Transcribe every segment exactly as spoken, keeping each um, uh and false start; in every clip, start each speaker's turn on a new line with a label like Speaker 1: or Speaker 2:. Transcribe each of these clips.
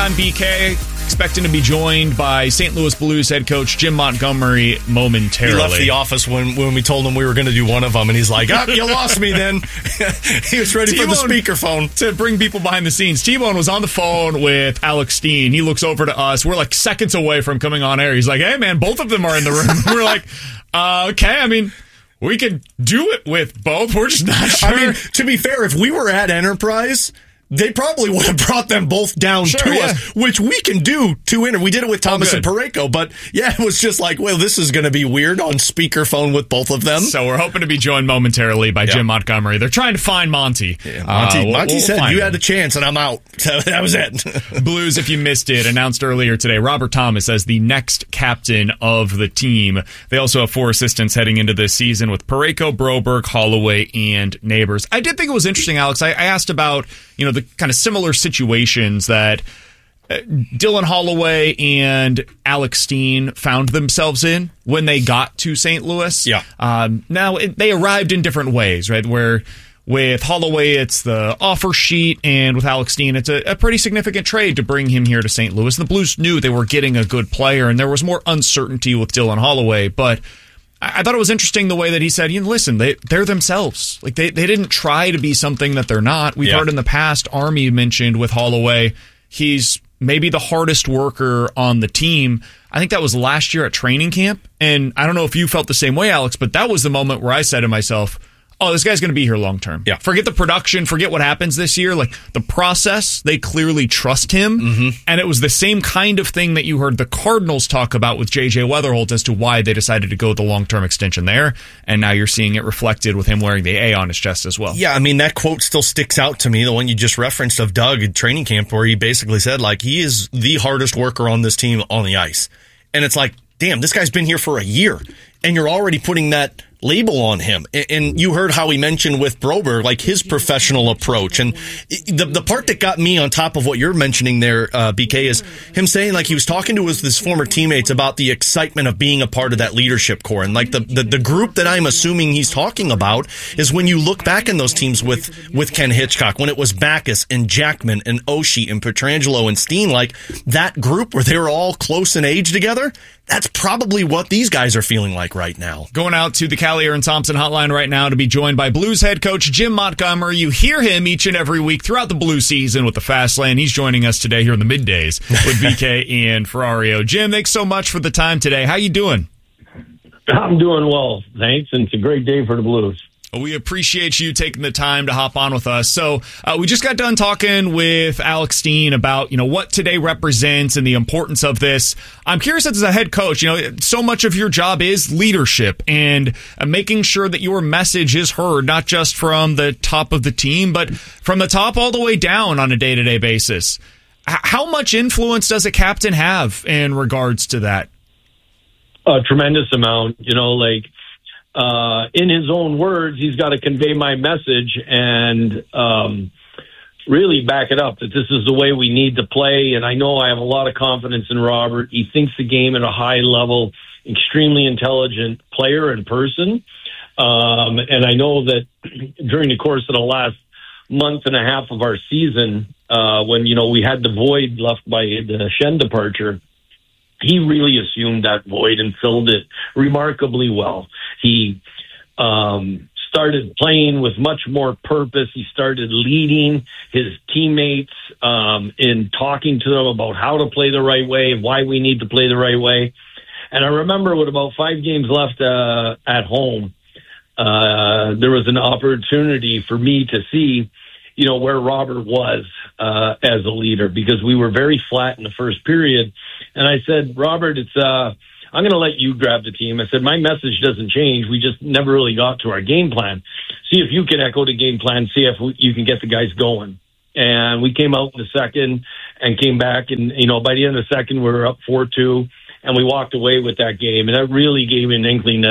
Speaker 1: I'm B K, expecting to be joined by Saint Louis Blues head coach Jim Montgomery momentarily.
Speaker 2: He left the office when, when we told him we were going to do one of them, and he's like, oh, you lost me then. He was ready T-Bone, for the speakerphone.
Speaker 1: To bring people behind the scenes, T-Bone was on the phone with Alex Steen. He looks over to us. We're like seconds away from coming on air. He's like, hey, man, both of them are in the room. We're like, uh, okay, I mean... we could do it with both. We're just not sure.
Speaker 2: I mean, to be fair, if we were at Enterprise, they probably would have brought them both down sure, to yeah. us, which we can do to enter. We did it with Thomas and Parayko, but yeah, it was just like, well, this is going to be weird on speakerphone with both of them.
Speaker 1: So we're hoping to be joined momentarily by yeah. Jim Montgomery. They're trying to find Monty.
Speaker 2: Yeah, Monty, uh, we'll, Monty we'll said you him. had a chance, and I'm out. So that was it.
Speaker 1: Blues, if you missed it, announced earlier today, Robert Thomas as the next captain of the team. They also have four assistants heading into this season with Parayko, Broberg, Holloway, and Neighbors. I did think it was interesting, Alex. I, I asked about, you know, the kind of similar situations that uh, Dylan Holloway and Alex Steen found themselves in when they got to Saint Louis.
Speaker 2: Yeah.
Speaker 1: Um, now, it, they arrived in different ways, right? Where with Holloway, it's the offer sheet, and with Alex Steen, it's a, a pretty significant trade to bring him here to Saint Louis. And the Blues knew they were getting a good player, and there was more uncertainty with Dylan Holloway, but I thought it was interesting the way that he said, you know, listen, they, they're themselves. Like, they, they didn't try to be something that they're not. We've yeah. heard in the past, Army mentioned with Holloway, he's maybe the hardest worker on the team. I think that was last year at training camp. And I don't know if you felt the same way, Alex, but that was the moment where I said to myself, oh, this guy's going to be here long term.
Speaker 2: Yeah.
Speaker 1: Forget the production, forget what happens this year. Like, the process, they clearly trust him.
Speaker 2: Mm-hmm.
Speaker 1: And it was the same kind of thing that you heard the Cardinals talk about with J J Weatherholt as to why they decided to go the long-term extension there. And now you're seeing it reflected with him wearing the A on his chest as well.
Speaker 2: Yeah, I mean, that quote still sticks out to me, the one you just referenced of Doug at training camp, where he basically said, like, he is the hardest worker on this team on the ice. And it's like, damn, this guy's been here for a year, and you're already putting that label on him. And you heard how he mentioned with Broberg, like his professional approach. And the the part that got me on top of what you're mentioning there, uh, B K, is him saying, like, he was talking to his, his former teammates about the excitement of being a part of that leadership core. And like the, the, the group that I'm assuming he's talking about is when you look back in those teams with, with Ken Hitchcock, when it was Backus and Jackman and Oshie and Pietrangelo and Steen, like that group where they were all close in age together. That's probably what these guys are feeling like right now.
Speaker 1: Going out to the Callier and Thompson hotline right now to be joined by Blues head coach Jim Montgomery. You hear him each and every week throughout the Blues season with the Fast Lane. He's joining us today here in the middays with B K and Ferrario. Jim, thanks so much for the time today. How you doing?
Speaker 3: I'm doing well, thanks, and it's a great day for the Blues.
Speaker 1: We appreciate you taking the time to hop on with us. So uh, we just got done talking with Alex Steen about, you know, what today represents and the importance of this. I'm curious, as a head coach, you know, so much of your job is leadership and uh, making sure that your message is heard, not just from the top of the team, but from the top all the way down on a day-to-day basis. H- how much influence does a captain have in regards to that?
Speaker 3: A tremendous amount, you know, like, Uh, in his own words, he's got to convey my message and um, really back it up that this is the way we need to play. And I know I have a lot of confidence in Robert. He thinks the game at a high level, extremely intelligent player and person. Um, and I know that during the course of the last month and a half of our season, uh, when, you know, we had the void left by the Schenn departure, he really assumed that void and filled it remarkably well. He um, started playing with much more purpose. He started leading his teammates um, in talking to them about how to play the right way, why we need to play the right way. And I remember with about five games left uh, at home, uh, there was an opportunity for me to see, you know, where Robert was uh, as a leader, because we were very flat in the first period. And I said, Robert, it's uh, I'm going to let you grab the team. I said, my message doesn't change. We just never really got to our game plan. See if you can echo the game plan, see if we, you can get the guys going. And we came out in the second and came back. And, you know, by the end of the second, we were up four two, and we walked away with that game. And that really gave me an inkling that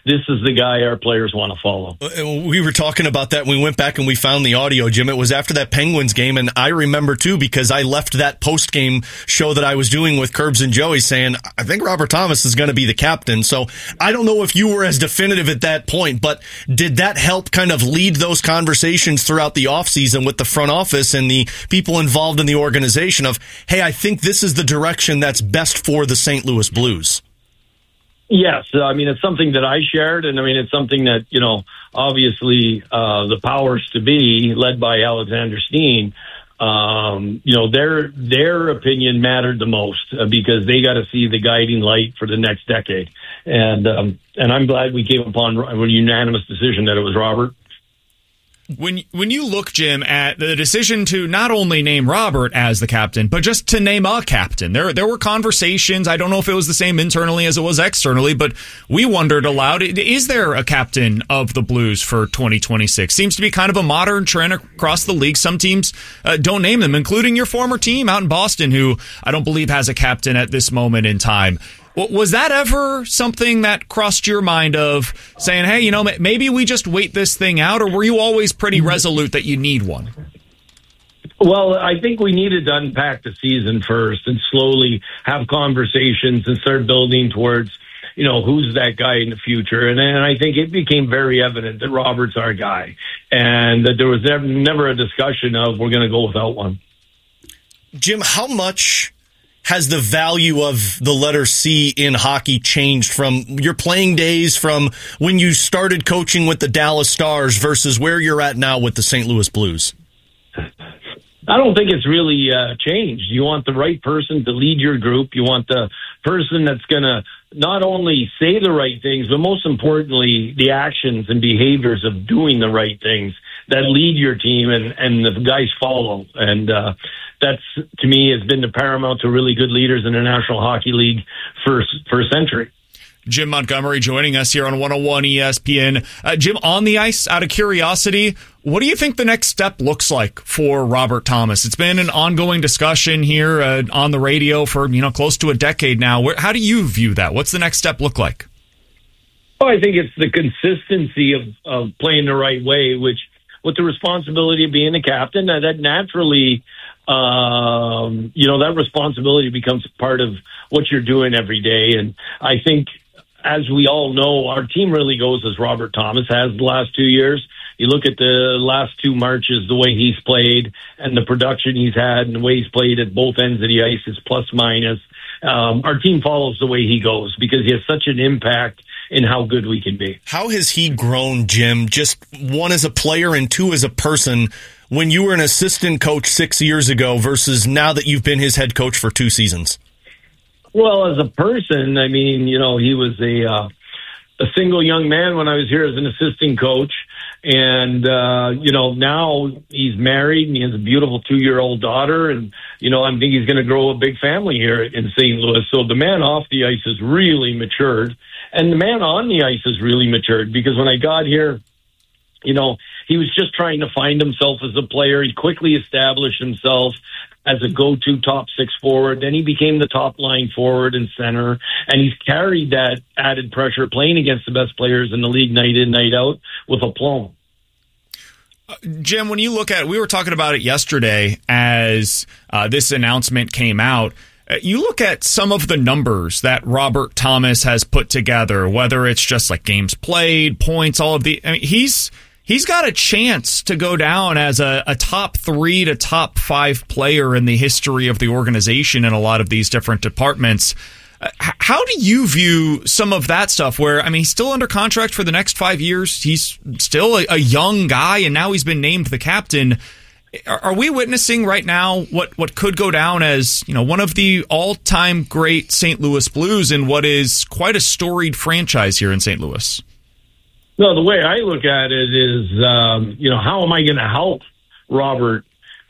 Speaker 3: this is the guy our players want to follow.
Speaker 2: We were talking about that. We went back and we found the audio, Jim. It was after that Penguins game, and I remember too because I left that post-game show that I was doing with Curbs and Joey saying, I think Robert Thomas is going to be the captain. So I don't know if you were as definitive at that point, but did that help kind of lead those conversations throughout the offseason with the front office and the people involved in the organization of, hey, I think this is the direction that's best for the Saint Louis Blues?
Speaker 3: Yes, I mean, it's something that I shared, and I mean, it's something that, you know, obviously uh, the powers to be, led by Alexander Steen, um, you know, their their opinion mattered the most uh, because they got to see the guiding light for the next decade. And um, and I'm glad we came upon a unanimous decision that it was Robert.
Speaker 1: When when you look, Jim, at the decision to not only name Robert as the captain, but just to name a captain, there there were conversations. I don't know if it was the same internally as it was externally, but we wondered aloud, is there a captain of the Blues for twenty twenty-six? Seems to be kind of a modern trend across the league. Some teams uh, don't name them, including your former team out in Boston, who I don't believe has a captain at this moment in time. Was that ever something that crossed your mind of saying, hey, you know, maybe we just wait this thing out, or were you always pretty resolute that you need one?
Speaker 3: Well, I think we needed to unpack the season first and slowly have conversations and start building towards, you know, who's that guy in the future. And then I think it became very evident that Robert's our guy and that there was never, never a discussion of we're going to go without one.
Speaker 2: Jim, how much has the value of the letter C in hockey changed from your playing days, from when you started coaching with the Dallas Stars versus where you're at now with the Saint Louis Blues?
Speaker 3: I don't think it's really uh, changed. You want the right person to lead your group. You want the person that's going to not only say the right things, but most importantly, the actions and behaviors of doing the right things that lead your team and, and the guys follow. And uh, that's, to me, has been the paramount to really good leaders in the National Hockey League for, for a century.
Speaker 1: Jim Montgomery joining us here on one oh one E S P N. Uh, Jim, on the ice, out of curiosity, what do you think the next step looks like for Robert Thomas? It's been an ongoing discussion here uh, on the radio for, you know, close to a decade now. Where, how do you view that? What's the next step look like?
Speaker 3: Well, I think it's the consistency of, of playing the right way, which with the responsibility of being the captain, that, that naturally, um, you know, that responsibility becomes part of what you're doing every day. And I think, as we all know, our team really goes as Robert Thomas has the last two years. You look at the last two marches, the way he's played and the production he's had and the way he's played at both ends of the ice is plus minus. Um, our team follows the way he goes because he has such an impact in how good we can be.
Speaker 2: How has he grown, Jim? Just one as a player and two as a person when you were an assistant coach six years ago versus now that you've been his head coach for two seasons?
Speaker 3: Well, as a person, I mean, you know, he was a uh, a single young man when I was here as an assistant coach. And, uh, you know, now he's married and he has a beautiful two-year-old daughter. And, you know, I think he's going to grow a big family here in Saint Louis. So the man off the ice has really matured. And the man on the ice has really matured because when I got here, you know, he was just trying to find himself as a player. He quickly established himself as a go-to top six forward. Then he became the top line forward and center. And he's carried that added pressure playing against the best players in the league night in, night out with aplomb.
Speaker 1: Uh, Jim, when you look at it, we were talking about it yesterday as uh, this announcement came out. Uh, you look at some of the numbers that Robert Thomas has put together, whether it's just like games played, points, all of the, I mean, he's, He's got a chance to go down as a, a top three to top five player in the history of the organization in a lot of these different departments. Uh, how do you view some of that stuff where, I mean, he's still under contract for the next five years. He's still a, a young guy, and now he's been named the captain. Are, are we witnessing right now what, what could go down as, you know, one of the all-time great Saint Louis Blues in what is quite a storied franchise here in Saint Louis?
Speaker 3: No, the way I look at it is, um, you know, how am I going to help Robert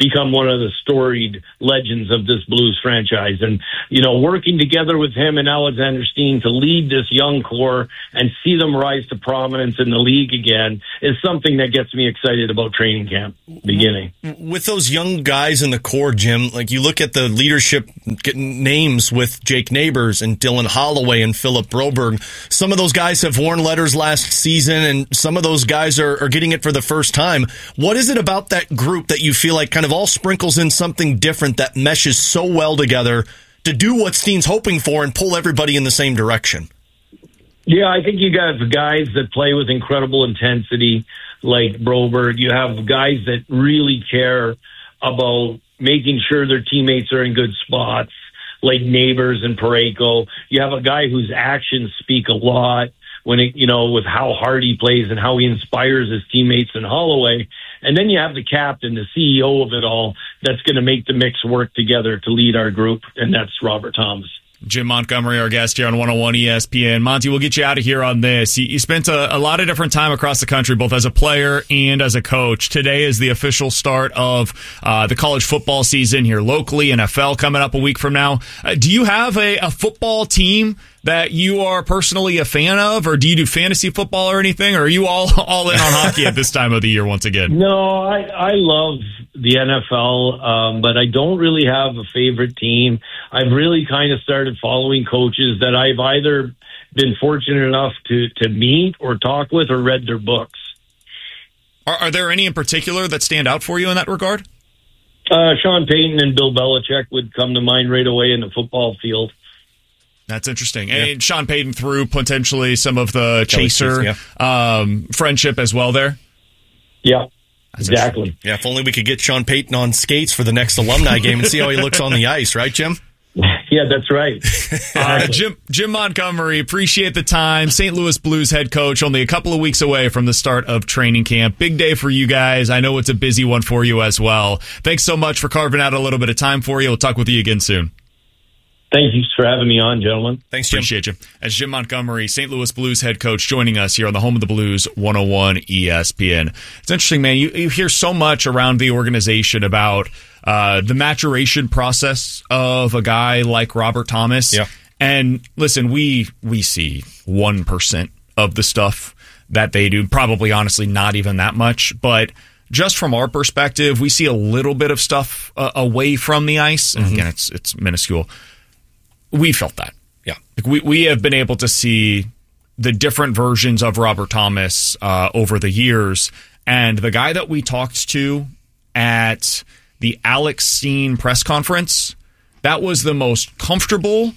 Speaker 3: become one of the storied legends of this Blues franchise. And, you know, working together with him and Alexander Steen to lead this young core and see them rise to prominence in the league again is something that gets me excited about training camp beginning.
Speaker 2: With those young guys in the core, Jim, like you look at the leadership names with Jake Neighbors and Dylan Holloway and Philip Broberg. Some of those guys have worn letters last season, and some of those guys are, are getting it for the first time. What is it about that group that you feel like kind of all sprinkles in something different that meshes so well together to do what Steen's hoping for and pull everybody in the same direction?
Speaker 3: Yeah, I think you got guys that play with incredible intensity, like Broberg. You have guys that really care about making sure their teammates are in good spots, like Neighbors and Parayko. You have a guy whose actions speak a lot when it, you know, with how hard he plays and how he inspires his teammates in Holloway. And then you have the captain, the C E O of it all, that's going to make the mix work together to lead our group, and that's Robert Thomas.
Speaker 1: Jim Montgomery, our guest here on one oh one E S P N. Monty, we'll get you out of here on this. You, you spent a, a lot of different time across the country, both as a player and as a coach. Today is the official start of uh, the college football season here locally, N F L coming up a week from now. Uh, do you have a, a football team that you are personally a fan of, or do you do fantasy football or anything, or are you all, all in on hockey at this time of the year once again?
Speaker 3: No, I, I love the N F L, um, but I don't really have a favorite team. I've really kind of started following coaches that I've either been fortunate enough to, to meet or talk with or read their books.
Speaker 1: Are, are there any in particular that stand out for you in that regard?
Speaker 3: Uh, Sean Payton and Bill Belichick would come to mind right away in the football field.
Speaker 1: That's interesting. Yeah. And Sean Payton through potentially some of the Chaser
Speaker 2: yeah.
Speaker 1: um, friendship as well there?
Speaker 3: Yeah, That's exactly.
Speaker 2: Yeah, if only we could get Sean Payton on skates for the next alumni game and see how he looks on the ice, right, Jim?
Speaker 3: Yeah, that's right.
Speaker 1: uh, Jim Jim Montgomery, appreciate the time. Saint Louis Blues head coach, only a couple of weeks away from the start of training camp. Big day for you guys. I know it's a busy one for you as well. Thanks so much for carving out a little bit of time for you. We'll talk with you again soon.
Speaker 3: Thank you for having me on, gentlemen.
Speaker 1: Thanks, Jim. Appreciate you. As Jim Montgomery, Saint Louis Blues head coach, joining us here on the home of the Blues, one oh one E S P N. It's interesting, man. You, you hear so much around the organization about uh, the maturation process of a guy like Robert Thomas.
Speaker 2: Yeah.
Speaker 1: And listen, we we see one percent of the stuff that they do. Probably, honestly, not even that much. But just from our perspective, we see a little bit of stuff uh, away from the ice. And mm-hmm. again, it's it's minuscule. We felt that.
Speaker 2: Yeah.
Speaker 1: Like we, we have been able to see the different versions of Robert Thomas uh, over the years. And the guy that we talked to at the Alex Steen press conference, that was the most comfortable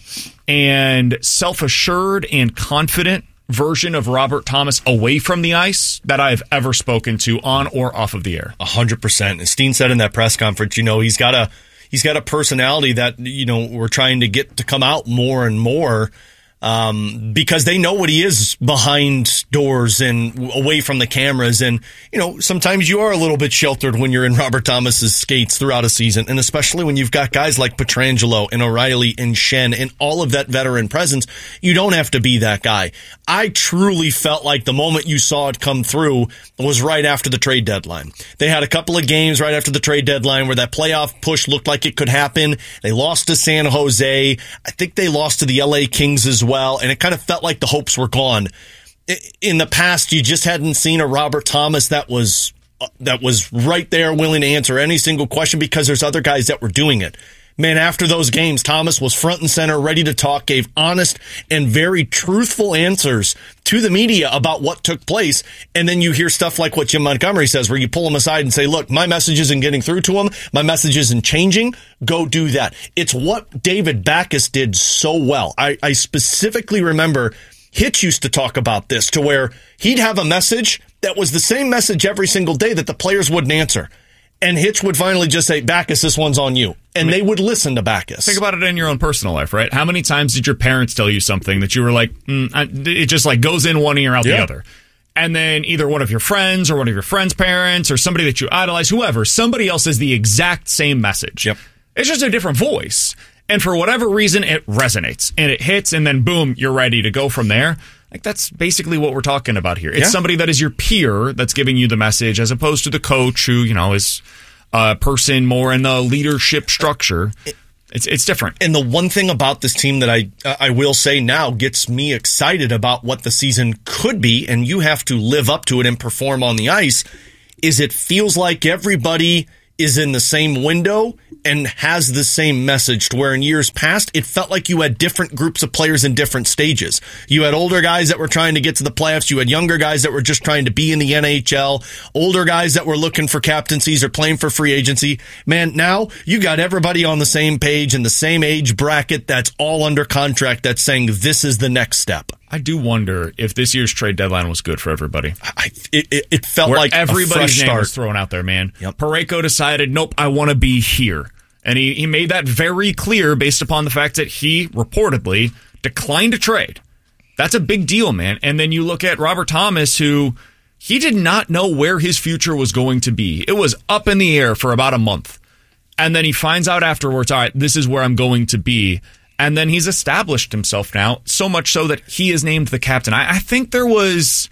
Speaker 1: and self-assured and confident version of Robert Thomas away from the ice that I've ever spoken to on or off of the air.
Speaker 2: A hundred percent. And Steen said in that press conference, you know, he's got a, He's got a personality that, you know, we're trying to get to come out more and more um, because they know what he is behind doors and away from the cameras. And, you know, sometimes you are a little bit sheltered when you're in Robert Thomas's skates throughout a season. And especially when you've got guys like Pietrangelo and O'Reilly and Shen and all of that veteran presence, you don't have to be that guy. I truly felt like the moment you saw it come through was right after the trade deadline. They had a couple of games right after the trade deadline where that playoff push looked like it could happen. They lost to San Jose. I think they lost to the L A Kings as well, and it kind of felt like the hopes were gone. In the past, you just hadn't seen a Robert Thomas that was that was right there willing to answer any single question because there's other guys that were doing it. Man, after those games, Thomas was front and center, ready to talk, gave honest and very truthful answers to the media about what took place. And then you hear stuff like what Jim Montgomery says, where you pull him aside and say, look, my message isn't getting through to him. My message isn't changing. Go do that. It's what David Backes did so well. I, I specifically remember Hitch used to talk about this, to where he'd have a message that was the same message every single day that the players wouldn't answer. And Hitch would finally just say, Backes, this one's on you. And I mean, they would listen to Backes.
Speaker 1: Think about it in your own personal life, right? How many times did your parents tell you something that you were like, mm, I, it just like goes in one ear, out yeah. the other? And then either one of your friends or one of your friends' parents or somebody that you idolize, whoever, somebody else has the exact same message.
Speaker 2: Yep.
Speaker 1: It's just a different voice. And for whatever reason, it resonates and it hits, and then boom, you're ready to go from there. Like, that's basically what we're talking about here. It's yeah. somebody that is your peer that's giving you the message, as opposed to the coach who, you know, is a person more in the leadership structure. It's it's different.
Speaker 2: And the one thing about this team that I I will say now gets me excited about what the season could be, and you have to live up to it and perform on the ice, is it feels like everybody is in the same window and has the same message, to where in years past, it felt like you had different groups of players in different stages. You had older guys that were trying to get to the playoffs. You had younger guys that were just trying to be in the N H L. Older guys that were looking for captaincies or playing for free agency. Man, now you got everybody on the same page in the same age bracket that's all under contract that's saying this is the next step.
Speaker 1: I do wonder if this year's trade deadline was good for everybody.
Speaker 2: I, it, it, it felt
Speaker 1: Where
Speaker 2: like
Speaker 1: everybody's
Speaker 2: a fresh
Speaker 1: name
Speaker 2: start.
Speaker 1: was thrown out there, man.
Speaker 2: Yep.
Speaker 1: Parayko decided, nope, I want to be here. And he, he made that very clear based upon the fact that he reportedly declined to trade. That's a big deal, man. And then you look at Robert Thomas, who he did not know where his future was going to be. It was up in the air for about a month. And then he finds out afterwards, all right, this is where I'm going to be. And then he's established himself now, so much so that he is named the captain. I, I think there was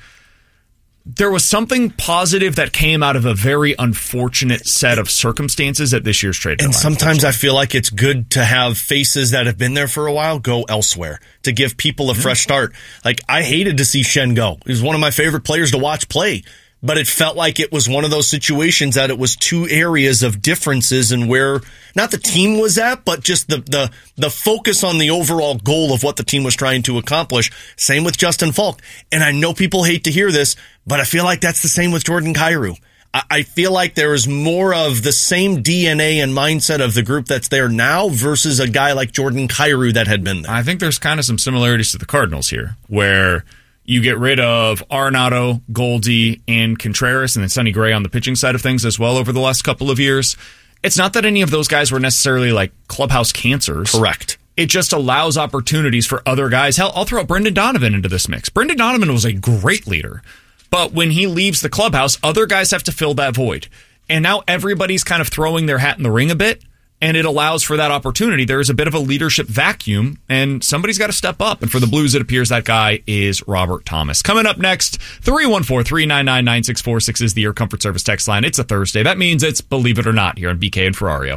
Speaker 1: there was something positive that came out of a very unfortunate set of circumstances at this year's trade deadline.
Speaker 2: And sometimes I feel like it's good to have faces that have been there for a while go elsewhere to give people a fresh start. Like, I hated to see Shen go. He was one of my favorite players to watch play. But it felt like it was one of those situations that it was two areas of differences and where not the team was at, but just the, the, the focus on the overall goal of what the team was trying to accomplish. Same with Justin Falk. And I know people hate to hear this, but I feel like that's the same with Jordan Kyrou. I, I feel like there is more of the same D N A and mindset of the group that's there now versus a guy like Jordan Kyrou that had been there.
Speaker 1: I think there's kind of some similarities to the Cardinals here, where you get rid of Arenado, Goldie, and Contreras, and then Sonny Gray on the pitching side of things as well over the last couple of years. It's not that any of those guys were necessarily like clubhouse cancers.
Speaker 2: Correct.
Speaker 1: It just allows opportunities for other guys. Hell, I'll throw Brendan Donovan into this mix. Brendan Donovan was a great leader, but when he leaves the clubhouse, other guys have to fill that void. And now everybody's kind of throwing their hat in the ring a bit, and it allows for that opportunity. There is a bit of a leadership vacuum, and somebody's got to step up. And for the Blues, it appears that guy is Robert Thomas. Coming up next, three one four, three nine nine, nine six four six is the Air Comfort Service text line. It's a Thursday. That means it's Believe It or Not here on B K and Ferrario.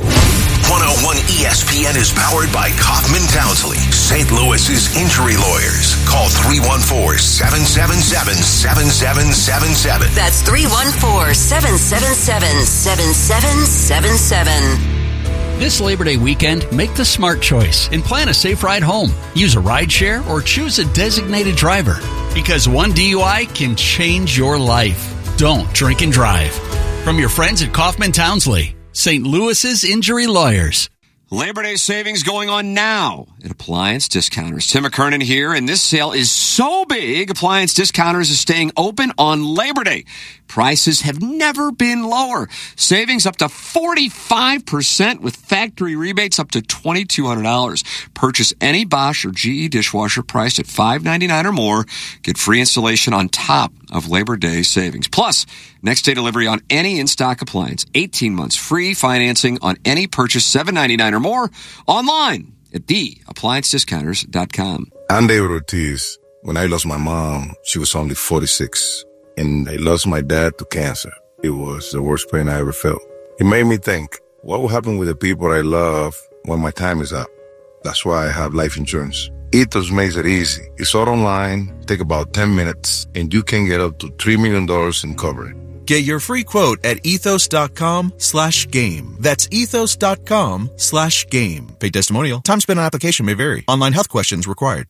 Speaker 4: one oh one E S P N is powered by Kaufman Townsley, Saint Louis's injury lawyers. Call three one four, seven seven seven, seven seven seven seven.
Speaker 5: That's three one four, seven seven seven, seven seven seven seven.
Speaker 6: This Labor Day weekend, make the smart choice and plan a safe ride home. Use a rideshare or choose a designated driver, because one D U I can change your life. Don't drink and drive. From your friends at Kaufman Townsley, Saint Louis's injury lawyers.
Speaker 7: Labor Day savings going on now at Appliance Discounters. Tim McKernan here, and this sale is so big, Appliance Discounters is staying open on Labor Day. Prices have never been lower. Savings up to forty-five percent with factory rebates up to two thousand two hundred dollars. Purchase any Bosch or G E dishwasher priced at five ninety-nine or more. Get free installation on top of Labor Day savings. Plus, next day delivery on any in-stock appliance. eighteen months free financing on any purchase, seven ninety-nine or more. Online at the appliance discounters dot com.
Speaker 8: I'm David Ortiz. When I lost my mom, she was only forty-six. And I lost my dad to cancer. It was the worst pain I ever felt. It made me think, what will happen with the people I love when my time is up? That's why I have life insurance. Ethos makes it easy. It's all online, take about ten minutes, and you can get up to three million dollars in coverage.
Speaker 9: Get your free quote at ethos.com slash game. That's ethos.com slash game. Paid testimonial. Time spent on application may vary. Online health questions required.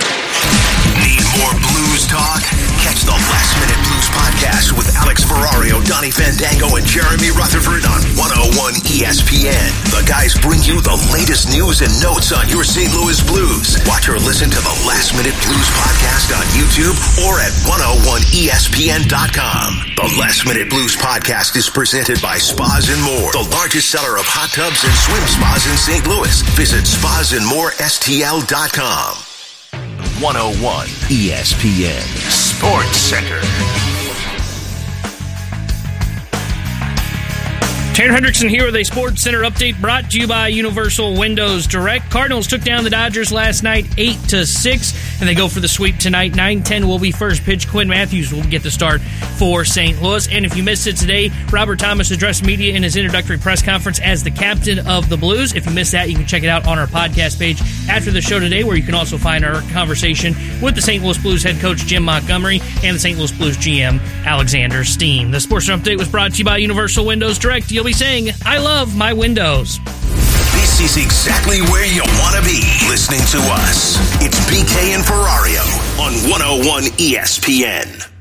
Speaker 4: Need more blues talk? Catch the Last Minute Blues podcast with Alex Ferrario, Donnie Fandango, and Jeremy Rutherford on one oh one E S P N. The guys bring you the latest news and notes on your Saint Louis Blues. Watch or listen to the Last Minute Blues podcast on YouTube or at one oh one E S P N dot com. The Last Minute Blues podcast is presented by Spas and More, the largest seller of hot tubs and swim spas in Saint Louis. Visit spas and more S T L dot com. one oh one E S P N Sports Center.
Speaker 10: Tanner Hendrickson here with a Sports Center update brought to you by Universal Windows Direct. Cardinals took down the Dodgers last night eight to six, and they go for the sweep tonight. nine ten will be first pitch. Quinn Matthews will get the start for Saint Louis. And if you missed it today, Robert Thomas addressed media in his introductory press conference as the captain of the Blues. If you missed that, you can check it out on our podcast page after the show today, where you can also find our conversation with the Saint Louis Blues head coach Jim Montgomery and the Saint Louis Blues G M Alexander Steen. The Sports Center update was brought to you by Universal Windows Direct. You'll be saying, I love my windows.
Speaker 4: This is exactly where you want to be listening to us. It's B K and Ferrario on one oh one E S P N.